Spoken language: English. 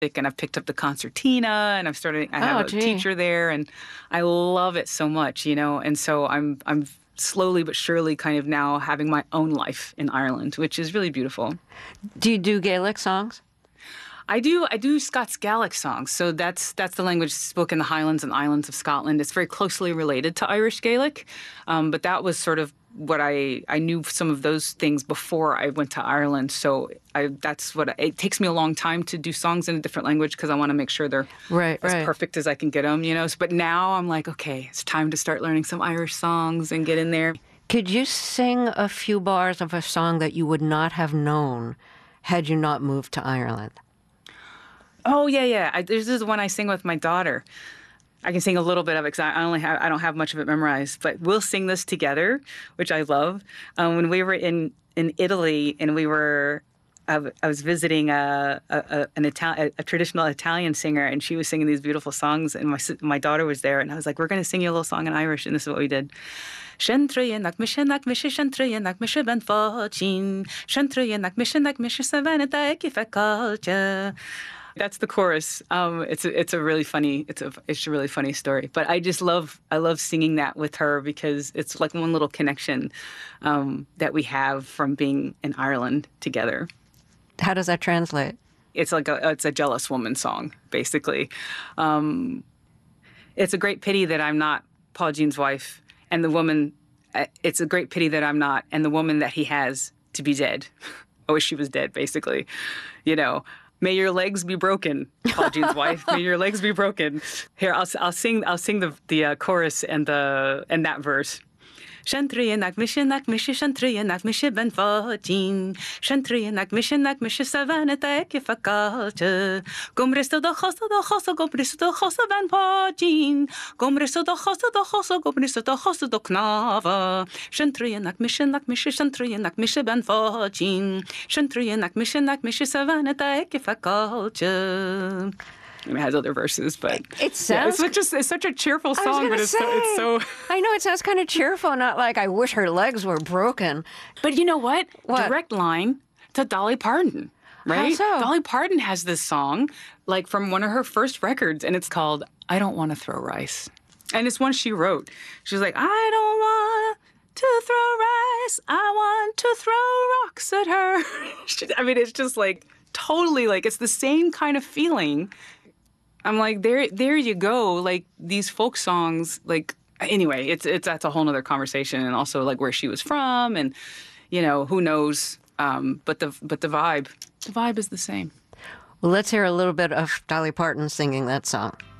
and I've picked up the concertina and I have Oh, a gee. teacher there and I love it so much, and so I'm slowly but surely kind of now having my own life in Ireland, which is really beautiful. Do you do Gaelic songs? I do Scots Gaelic songs. So that's the language spoken in the Highlands and Islands of Scotland. It's very closely related to Irish Gaelic, but that was sort of what I knew some of those things before I went to Ireland. So that's what it takes me a long time to do songs in a different language because I want to make sure they're Right, as right. perfect as I can get them. But now I'm like, okay, it's time to start learning some Irish songs and get in there. Could you sing a few bars of a song that you would not have known had you not moved to Ireland? Oh yeah, yeah. This is one I sing with my daughter. I can sing a little bit of it because I don't have much of it memorized, but we'll sing this together, which I love. When we were in Italy and I was visiting a traditional Italian singer, and she was singing these beautiful songs, and my daughter was there, and I was like, "We're going to sing you a little song in Irish," and this is what we did. Shentrayenak mishenak mishe shentrayenak mishe ben fochin shentrayenak mishenak mishe savanata ekifekalcha. That's the chorus. It's a really funny it's a really funny story. But I love singing that with her because it's like one little connection that we have from being in Ireland together. How does that translate? It's a jealous woman song, basically. It's a great pity that I'm not Paul Jean's wife, and the woman. It's a great pity that I'm not, and the woman that he has to be dead. I wish she was dead, basically. You know, may your legs be broken, Paul Jean's wife. May your legs be broken. Here, I'll sing the chorus and that verse. Shantrianak mishinak mishi shantrianak mishi ben fajin shantrianak mishinak mishi savanata ekifakalcha gomristo do hoso gomristo do hoso ben fajin gomristo do hoso do knava shantrianak mishinak mishi shantrianak mishi ben fajin shantrianak mishinak mishi savanata ekifakalcha. It has other verses, but It sounds. it's such a cheerful I was song, gonna but it's so. I know it sounds kind of cheerful, not like I wish her legs were broken. But you know what? What? Direct line to Dolly Parton, right? How so? Dolly Parton has this song, like from one of her first records, and it's called "I Don't Want to Throw Rice," and it's one she wrote. She's like, "I don't want to throw rice. I want to throw rocks at her." I mean, it's just like totally like it's the same kind of feeling. I'm like, there you go. Like these folk songs, like anyway, it's that's a whole nother conversation, and also like where she was from, and who knows. But the vibe is the same. Well, let's hear a little bit of Dolly Parton singing that song.